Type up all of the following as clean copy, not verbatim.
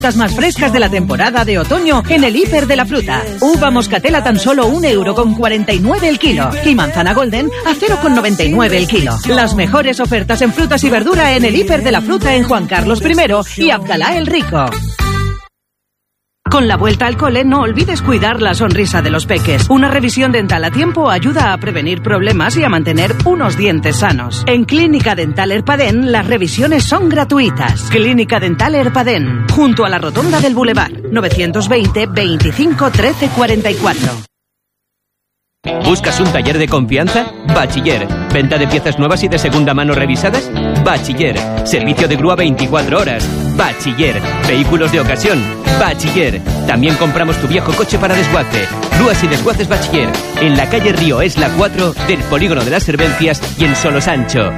Las más frescas de la temporada de otoño en el Hiper de la Fruta. Uva moscatela tan solo €1,49 el kilo. Y manzana golden a €0,99 el kilo. Las mejores ofertas en frutas y verdura en el Hiper de la Fruta en Juan Carlos I y Abdalá el Rico. Con la vuelta al cole, no olvides cuidar la sonrisa de los peques. Una revisión dental a tiempo ayuda a prevenir problemas y a mantener unos dientes sanos. En Clínica Dental Erpadén, las revisiones son gratuitas. Clínica Dental Erpadén, junto a la Rotonda del Boulevard, 920 25 13 44. ¿Buscas un taller de confianza? Bachiller. ¿Venta de piezas nuevas y de segunda mano revisadas? Bachiller. Servicio de grúa 24 horas. Bachiller. Vehículos de ocasión. Bachiller. También compramos tu viejo coche para desguace. Grúas y desguaces Bachiller. En la calle Río Esla 4 del Polígono de las Servencias y en Solosancho.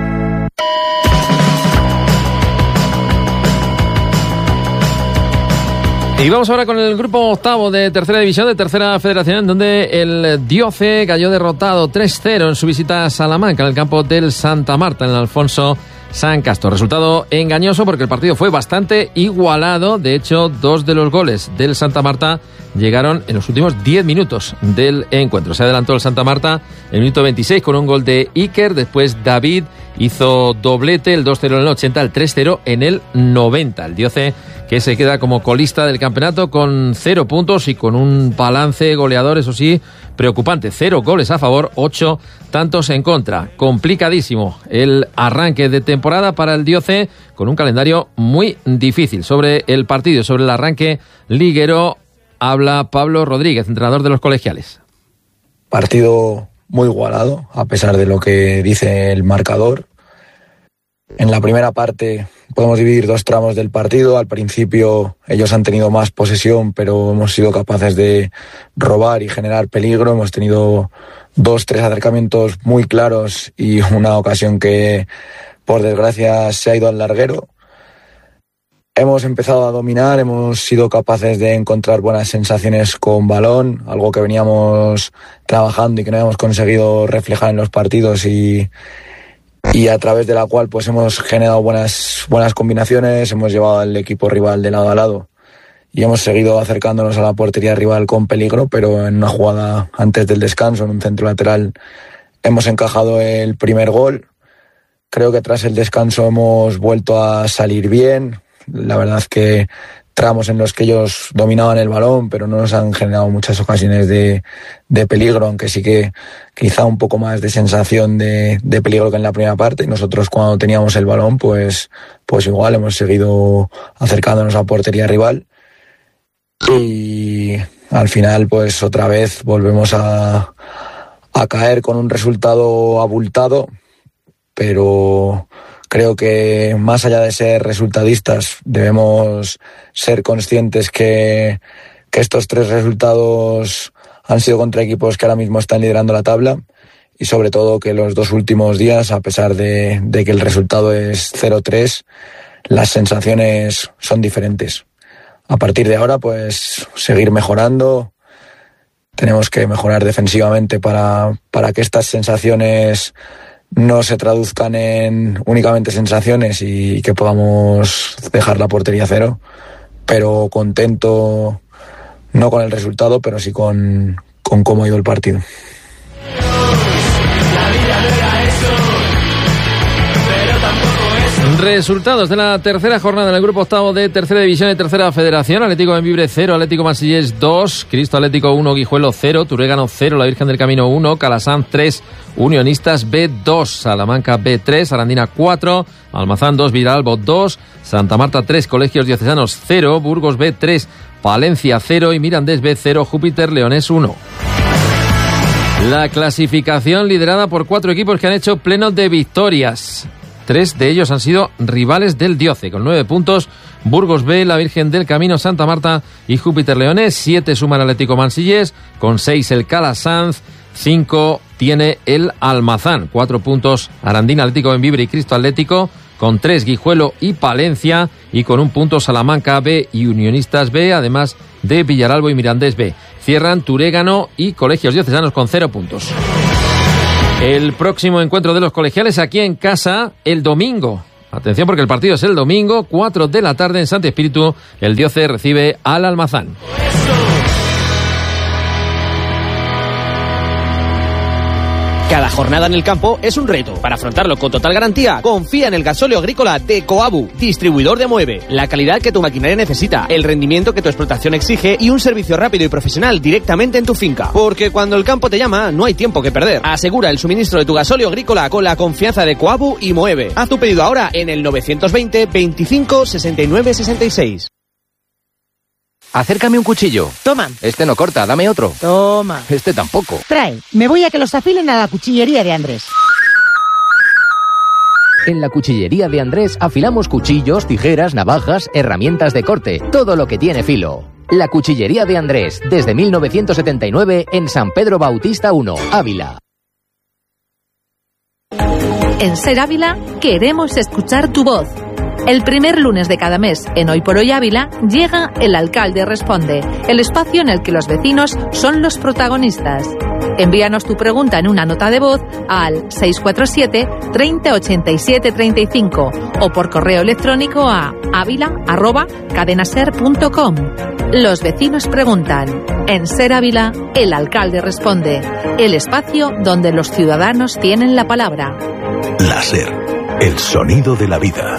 Y vamos ahora con el grupo octavo de tercera división, de tercera federación, donde el Dioce cayó derrotado 3-0 en su visita a Salamanca, en el campo del Santa Marta, en el Alfonso San Castro. Resultado engañoso porque el partido fue bastante igualado. De hecho, 2 de los goles del Santa Marta llegaron en los últimos 10 minutos del encuentro. Se adelantó el Santa Marta en el minuto 26 con un gol de Iker. Después David hizo doblete, el 2-0 en el 80, el 3-0 en el 90. El Dioce, que se queda como colista del campeonato con 0 puntos y con un balance goleador, eso sí, preocupante. 0 goles a favor, 8 tantos en contra. Complicadísimo el arranque de temporada para el Dioce, con un calendario muy difícil. Sobre el partido, sobre el arranque liguero, habla Pablo Rodríguez, entrenador de los colegiales. Partido muy igualado, a pesar de lo que dice el marcador. En la primera parte podemos dividir 2 tramos del partido. Al principio ellos han tenido más posesión, pero hemos sido capaces de robar y generar peligro. Hemos tenido 2-3 acercamientos muy claros y una ocasión que, por desgracia, se ha ido al larguero. Hemos empezado a dominar, hemos sido capaces de encontrar buenas sensaciones con balón, algo que veníamos trabajando y que no habíamos conseguido reflejar en los partidos y a través de la cual pues hemos generado buenas combinaciones, hemos llevado al equipo rival de lado a lado y hemos seguido acercándonos a la portería rival con peligro, pero en una jugada antes del descanso, en un centro lateral, hemos encajado el primer gol. Creo que tras el descanso hemos vuelto a salir bien. La verdad es que tramos en los que ellos dominaban el balón, pero no nos han generado muchas ocasiones de peligro, aunque sí que quizá un poco más de sensación de peligro que en la primera parte. Y nosotros, cuando teníamos el balón, pues igual hemos seguido acercándonos a portería rival. Y al final, pues otra vez volvemos a caer con un resultado abultado, pero creo que más allá de ser resultadistas debemos ser conscientes que estos 3 resultados han sido contra equipos que ahora mismo están liderando la tabla y sobre todo que los 2 últimos días, a pesar de que el resultado es 0-3, las sensaciones son diferentes. A partir de ahora, pues seguir mejorando. Tenemos que mejorar defensivamente para que estas sensaciones no se traduzcan en únicamente sensaciones y que podamos dejar la portería 0, pero contento no con el resultado, pero sí con cómo ha ido el partido. Resultados de la tercera jornada en el grupo octavo de tercera división y tercera federación. Atlético Bembibre 0, Atlético Marsellés 2, Cristo Atlético 1, Guijuelo 0, Turégano 0, La Virgen del Camino 1, Calasanz 3, Unionistas B 2, Salamanca B 3, Arandina 4, Almazán 2, Villalbo 2, Santa Marta 3, Colegios Diocesanos 0, Burgos B 3, Palencia 0 y Mirandés B 0, Júpiter Leonés 1. La clasificación liderada por 4 equipos que han hecho pleno de victorias. 3 de ellos han sido rivales del Dioce, con 9 puntos, Burgos B, La Virgen del Camino, Santa Marta y Júpiter Leones. 7 suma el Atlético Marsellés, con 6 el Calasanz, 5 tiene el Almazán, 4 puntos Arandina, Atlético Bembibre y Cristo Atlético, con 3 Guijuelo y Palencia, y con 1 punto Salamanca B y Unionistas B, además de Villaralbo y Mirandés B. Cierran Turégano y Colegios Diocesanos con 0 puntos. El próximo encuentro de los colegiales aquí en casa el domingo Atención porque el partido es el domingo, 4 de la tarde en Santi Espíritu. El Dioce recibe al Almazán. Cada jornada en el campo es un reto. Para afrontarlo con total garantía, confía en el gasóleo agrícola de Coabu, distribuidor de Moeve. La calidad que tu maquinaria necesita, el rendimiento que tu explotación exige y un servicio rápido y profesional directamente en tu finca. Porque cuando el campo te llama, no hay tiempo que perder. Asegura el suministro de tu gasóleo agrícola con la confianza de Coabu y Moeve. Haz tu pedido ahora en el 920 25 69 66. Acércame un cuchillo. Toma. Este no corta, dame otro. Toma. Este tampoco. Trae, me voy a que los afilen a la cuchillería de Andrés. En la cuchillería de Andrés afilamos cuchillos, tijeras, navajas, herramientas de corte, todo lo que tiene filo. La cuchillería de Andrés, desde 1979 en San Pedro Bautista 1, Ávila. En Ser Ávila queremos escuchar tu voz. El primer lunes de cada mes, en Hoy por Hoy Ávila, llega El Alcalde Responde, el espacio en el que los vecinos son los protagonistas. Envíanos tu pregunta en una nota de voz al 647 30 87 35 o por correo electrónico a avila@cadenaser.com. Los vecinos preguntan. En Ser Ávila, El Alcalde Responde, el espacio donde los ciudadanos tienen la palabra. La Ser, el sonido de la vida.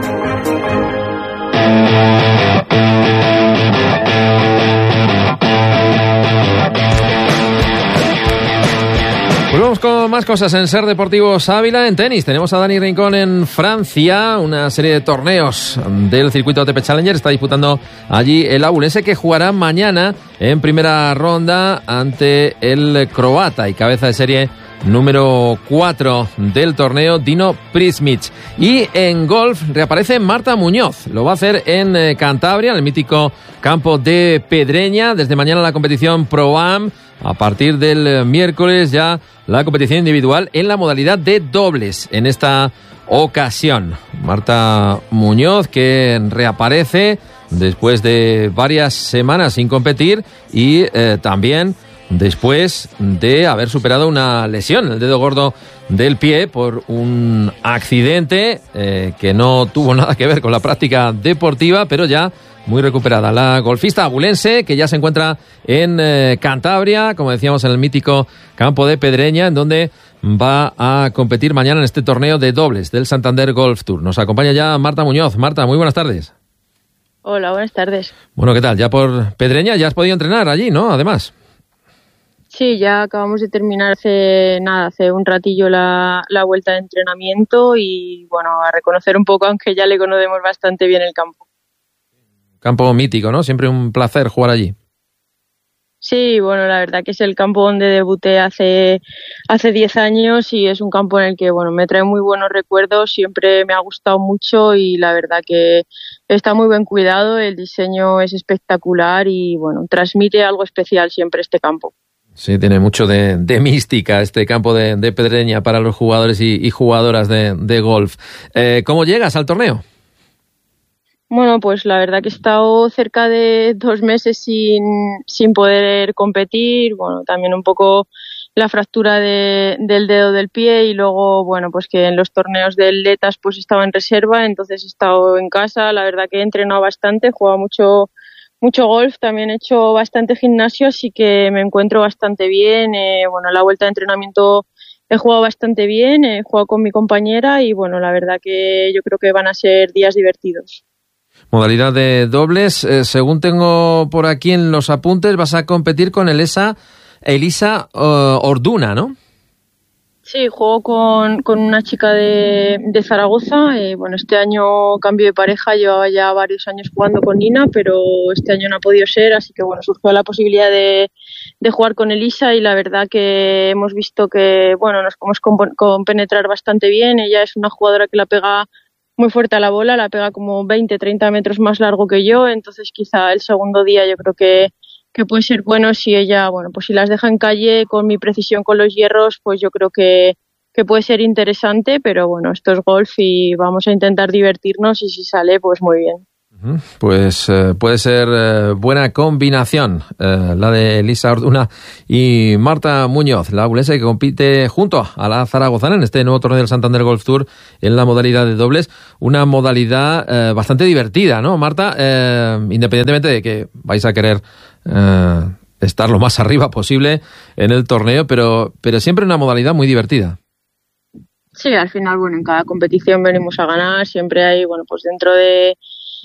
Volvemos con más cosas en Ser Deportivos Ávila. En tenis tenemos a Dani Rincón en Francia, una serie de torneos del circuito ATP Challenger. Está disputando allí el abulense, que jugará mañana en primera ronda ante el croata y cabeza de serie número 4 del torneo, Dino Prismic. Y en golf reaparece Marta Muñoz. Lo va a hacer en Cantabria, en el mítico campo de Pedreña. Desde mañana la competición Pro-Am. A partir del miércoles ya la competición individual en la modalidad de dobles en esta ocasión. Marta Muñoz, que reaparece después de varias semanas sin competir y también después de haber superado una lesión, el dedo gordo del pie, por un accidente que no tuvo nada que ver con la práctica deportiva, pero ya muy recuperada. La golfista abulense, que ya se encuentra en Cantabria, como decíamos, en el mítico campo de Pedreña, en donde va a competir mañana en este torneo de dobles del Santander Golf Tour. Nos acompaña ya Marta Muñoz. Marta, muy buenas tardes. Hola, buenas tardes. Bueno, ¿qué tal? Ya por Pedreña ya has podido entrenar allí, ¿no? Además. Sí, ya acabamos de terminar hace un ratillo la vuelta de entrenamiento y, bueno, a reconocer un poco, aunque ya le conocemos bastante bien el campo. Campo mítico, ¿no? Siempre un placer jugar allí. Sí, bueno, la verdad que es el campo donde debuté hace 10 años y es un campo en el que, bueno, me trae muy buenos recuerdos, siempre me ha gustado mucho y la verdad que está muy bien cuidado, el diseño es espectacular y, bueno, transmite algo especial siempre este campo. Sí, tiene mucho de mística este campo de Pedreña para los jugadores y jugadoras de golf. ¿Cómo llegas al torneo? Bueno, pues la verdad que he estado cerca de 2 meses sin poder competir. Bueno, también un poco la fractura del dedo del pie y luego, bueno, pues que en los torneos de atletas pues estaba en reserva, entonces he estado en casa. La verdad que he entrenado bastante, he jugado mucho golf, también he hecho bastante gimnasio, así que me encuentro bastante bien. Bueno, la vuelta de entrenamiento he jugado bastante bien, he jugado con mi compañera y, bueno, la verdad que yo creo que van a ser días divertidos. Modalidad de dobles, según tengo por aquí en los apuntes, vas a competir con Elisa Orduna, ¿no? Sí, juego con una chica de Zaragoza. Bueno, este año cambio de pareja, llevaba ya varios años jugando con Nina, pero este año no ha podido ser, así que, bueno, surgió la posibilidad de jugar con Elisa y la verdad que hemos visto que, bueno, nos podemos compenetrar bastante bien. Ella es una jugadora que la pega muy fuerte a la bola, la pega como 20-30 metros más largo que yo, entonces quizá el segundo día yo creo que puede ser bueno si ella, bueno, pues si las deja en calle con mi precisión con los hierros, pues yo creo que puede ser interesante, pero bueno, esto es golf y vamos a intentar divertirnos y si sale, pues muy bien. Pues puede ser buena combinación la de Elisa Orduna y Marta Muñoz, la abulense que compite junto a la zaragozana en este nuevo torneo del Santander Golf Tour en la modalidad de dobles, una modalidad bastante divertida, ¿no, Marta? Independientemente de que vais a querer estar lo más arriba posible en el torneo, pero siempre una modalidad muy divertida. Sí, al final, bueno, en cada competición venimos a ganar, siempre hay, bueno, pues dentro de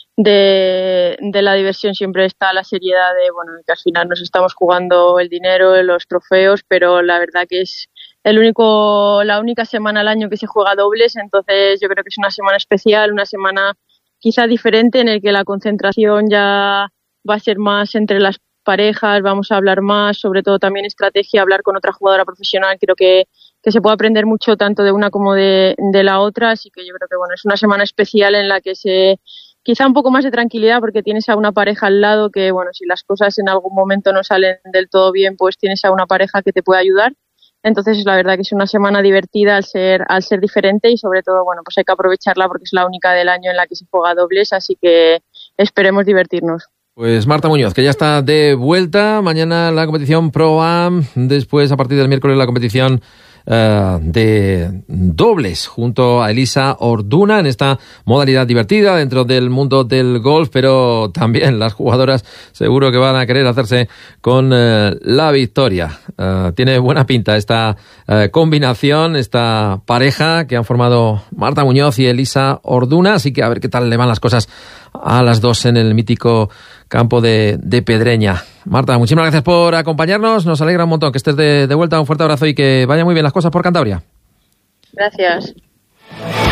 la diversión siempre está la seriedad de, bueno, que al final nos estamos jugando el dinero, los trofeos, pero la verdad que es la única semana al año que se juega dobles, entonces yo creo que es una semana especial, una semana quizá diferente en el que la concentración ya va a ser más entre las parejas, vamos a hablar más, sobre todo también estrategia, hablar con otra jugadora profesional, creo que se puede aprender mucho tanto de una como de la otra, así que yo creo que bueno, es una semana especial en la que quizá un poco más de tranquilidad porque tienes a una pareja al lado que bueno, si las cosas en algún momento no salen del todo bien, pues tienes a una pareja que te puede ayudar. Entonces la verdad que es una semana divertida al ser diferente y sobre todo bueno, pues hay que aprovecharla porque es la única del año en la que se juega dobles, así que esperemos divertirnos. Pues Marta Muñoz, que ya está de vuelta. Mañana la competición Pro-Am, después a partir del miércoles la competición de dobles junto a Elisa Orduna en esta modalidad divertida dentro del mundo del golf, pero también las jugadoras seguro que van a querer hacerse con la victoria. Tiene buena pinta esta combinación, esta pareja que han formado Marta Muñoz y Elisa Orduna, así que a ver qué tal le van las cosas a las dos en el mítico campo de Pedreña. Marta, muchísimas gracias por acompañarnos, nos alegra un montón que estés de vuelta, un fuerte abrazo y que vayan muy bien las cosas por Cantabria. Gracias.